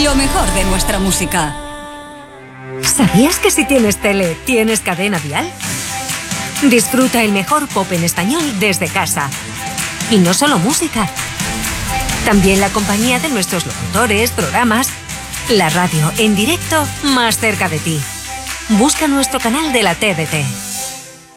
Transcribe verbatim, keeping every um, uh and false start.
lo mejor de nuestra música. ¿Sabías que si tienes tele, tienes cadena Dial? Disfruta el mejor pop en español desde casa. Y no solo música. También la compañía de nuestros locutores, programas. La radio en directo más cerca de ti. Busca nuestro canal de la T D T.